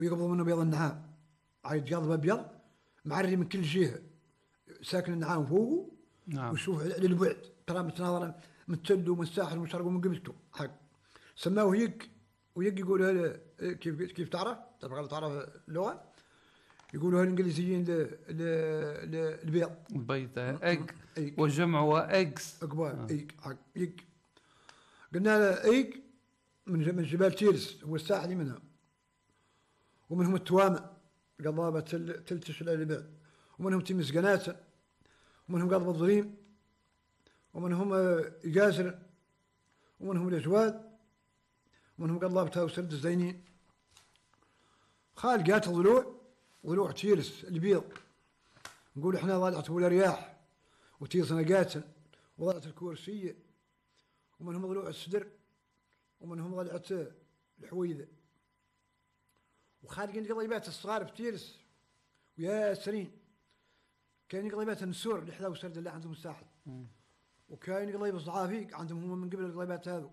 ويقبضوا منه بيض النعام، عايد قلب ابيض معري من كل جهه، ساكن النعام فوقه. نعم. ويشوف للبعد ترى متناظر من التل ومن الساحل ومن الشرق ومن قبلته حق. سماه يق، ويق يقولها كيف تعرف اللغه؟ يقولوها الانجليزيين البيض. البيض ايج، وجمعها ايجز. اقبال ايج حق يق. قلنا له ايج من جبال تيرس، هو الساحلي منها، ومنهم التوامة قضابة تلتش البعد، ومنهم تيمس قناتة، ومنهم قضب الضريم، ومنهم يقازر، ومنهم الأجواد، ومنهم قضابة وسرد الزينين. خال قات ضلوع تيرس البيض، نقول احنا ضلعت ولا رياح وتيرسنا قاتل، وضلعت الكورسية، ومنهم ضلوع السدر، ومنهم ضلعت الحويذة. وخالقين قضيبات الصغار في تيرس ويا سرين، كاين قضيبات النسور اللي حذا وسرد اللي عندهم الساحل، وكاين قضيب الصعافيق عندهم هم من قبل القضيبات هذو.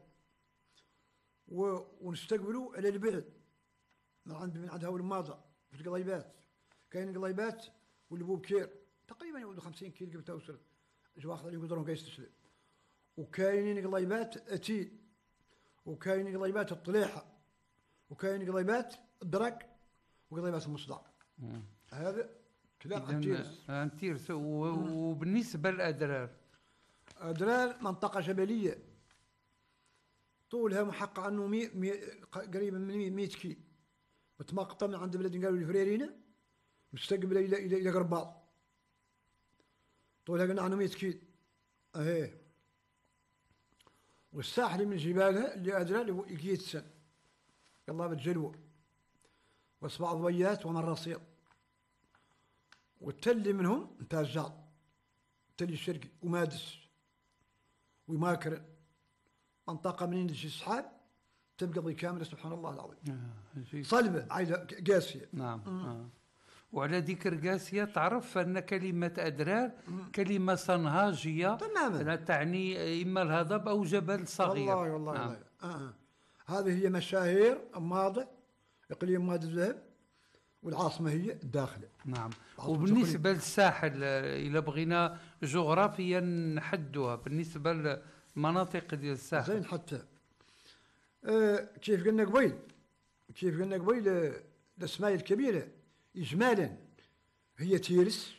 ونستقبلوا على البعد من عند هاول الماضى في القضيبات. كاين قضيبات والبوب كير تقريبا يولدوا 50 كيلو قبل توصل جواخذ اللي يقدرون قيس تسلم. وكاينين قضيبات اتيل، وكاين قضيبات الطليحه، وكاين قضيبات الدرك، وقضيبات المصدع. هذا كلام عن تيرس. وبالنسبه للادرار، أدرار منطقة جبلية طولها محقق عنه قريبا من 100 كيلو، متمقطة من عند بلد قالوا الفريرينا مستقبلة إلى قرباط، طولها قلنا عنه 100 كيلو. أهي. والساحل من جبالها اللي أدرار اللي هو إيكيتسن قلابة جلوة وأصبع ضويات ومراصيط. والتل منهم انتاجات، التل الشرقي ومادس وماكر، منطقة منين تجي السحاب تبقى ضي كاملة سبحان الله العظيم. صلبة عايدة قاسية. نعم. وعلى ذكر قاسية، تعرف أن كلمة أدرار كلمة صنهاجية تماما، تعني إما الهضب أو جبل صغير. والله نعم. هذه هي مشاهير ماضي إقليم ماد الذهب، والعاصمة هي الداخلة. نعم. وبالنسبة للساحل إذا بغينا جغرافيا نحدوها بالنسبة للمناطق ديال الساحل. زين حتى كيف قلنا قبيل الأسماء الكبيرة إجمالا هي تيرس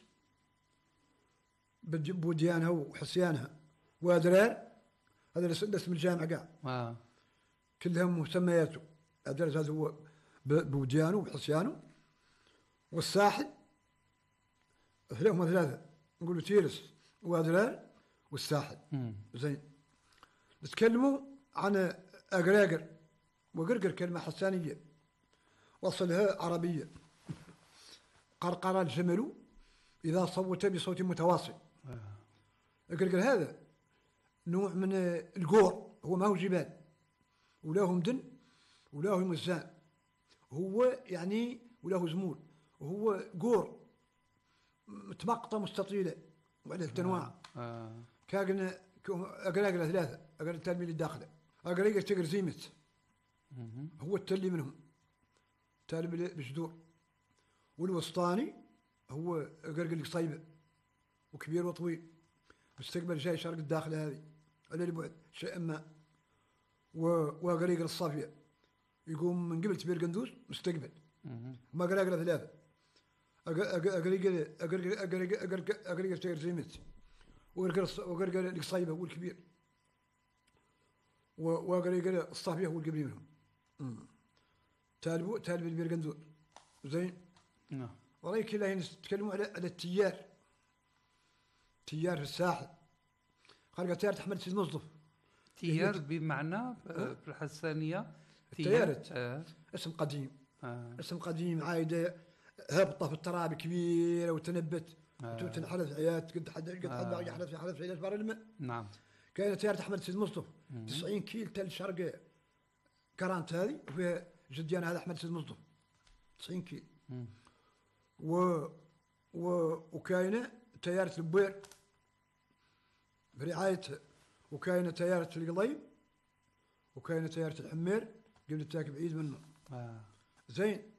بوديانها وحسيانها وأدرار، هذا الاسم الجامع قاع. كلهم مسمياته. أدرار هذا هو بوديانه وحسيانه، والساحل هم ثلاثة نقولوا تيرس وأدرار والساحل. زين. نتكلموا عن أقراقر وقرقر، كلمة حسانية وصلها عربية. قرقر الجمل إذا صوت بصوت متواصل. أقرقر هذا نوع من القور، هو ما هو جبال ولا هو مدن ولا هو مزان، هو يعني ولا هو زمول، وهو قور متمقطة مستطيلة وعلى التنوع. كاقنا أقراقر ثلاثة، أقراقر التلميذ الداخلة، أقراقر تقر زيمت هو التلي منهم تالي بجدور، والوسطاني هو أقراقر قصيبة وكبير وطويل مستقبل جاي شرق الداخلة هذه على البعد شيء ما. وأقراقر الصافية يقوم من قبل تبير قندوز مستقبل. ما أقراقر ثلاثة، أقراقر تقر زيمت وقرقر القصيبة هو الكبير، وقرقر الصافية هو القبلي منهم. تالب البرقندور. زين. نعم. ولكن لا نتكلموا على التيار في الساحل. خلق تيار تحمل سيد مصدف. تيار بمعنى في الحسانية تيارت اسم قديم. اسم قديم عايدة هبطة في التراب كبيرة وتنبت وتنحلف عيات قد حد يحلف في عيات بار الماء. نعم. كانت تيار تحمل سيد مصدف 90 كيل تل شرق كرانت هذه، وفيها جديان هذا أحمد سيد مصدف 90 كيل. وكاينة تيارة البوير برعايتها، وكاينة تيارة القضيب، وكاينة تيارة الحمير قبل التاك بعيد منه. زين.